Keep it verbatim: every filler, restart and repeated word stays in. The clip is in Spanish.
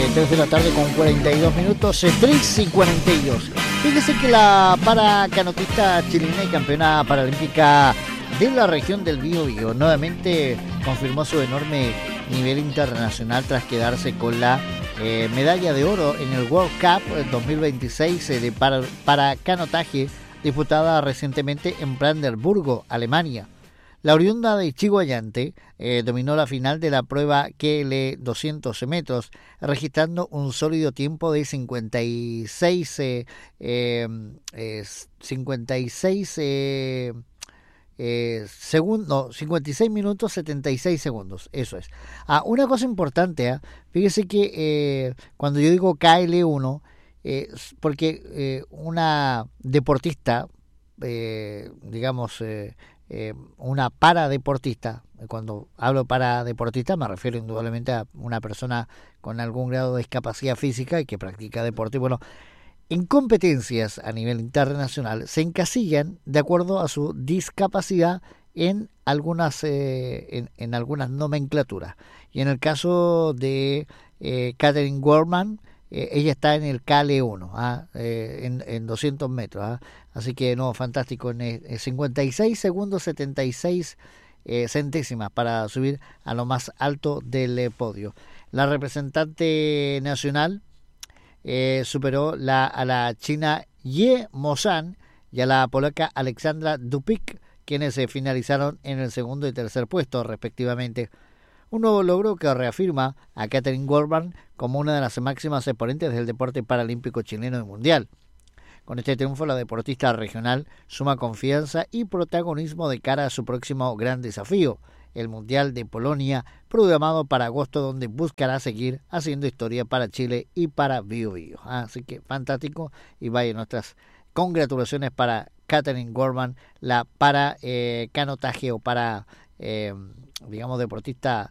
tres de la tarde con cuarenta y dos minutos, tres y cuarenta y dos. Fíjese que la paracanotista chilena y campeona paralímpica de la región del Biobío nuevamente confirmó su enorme nivel internacional tras quedarse con la eh, medalla de oro en el World Cup dos mil veintiséis eh, de para, paracanotaje disputada recientemente en Brandenburgo, Alemania. La oriunda de Chiguayante eh, dominó la final de la prueba Q L doscientos metros, registrando un sólido tiempo de cincuenta y seis, eh, eh, eh, cincuenta y seis eh, eh, segundos, no, cincuenta y seis minutos setenta y seis segundos, eso es. Ah, una cosa importante, ¿eh? Fíjese que eh, cuando yo digo K L uno, eh, porque eh, una deportista, eh, digamos, eh, Eh, una paradeportista, cuando hablo paradeportista me refiero indudablemente a una persona con algún grado de discapacidad física y que practica deporte. Bueno, en competencias a nivel internacional se encasillan de acuerdo a su discapacidad en algunas eh, en, en algunas nomenclaturas. Y en el caso de eh, Katherine Gorman, Eh, ella está en el K L uno, ¿ah? eh, en, en doscientos metros, ¿ah? Así que no, fantástico, en eh, cincuenta y seis segundos setenta y seis eh, centésimas para subir a lo más alto del eh, podio. La representante nacional eh, superó la, a la china Ye Mozan y a la polaca Alexandra Dupik, quienes se eh, finalizaron en el segundo y tercer puesto respectivamente. Un nuevo logro que reafirma a Katherine Gorman como una de las máximas exponentes del deporte paralímpico chileno y mundial. Con este triunfo, la deportista regional suma confianza y protagonismo de cara a su próximo gran desafío, el Mundial de Polonia, programado para agosto, donde buscará seguir haciendo historia para Chile y para Biobío. Así que fantástico, y vaya nuestras congratulaciones para Katherine Gorman, la para eh, canotaje o para... Eh, digamos, deportista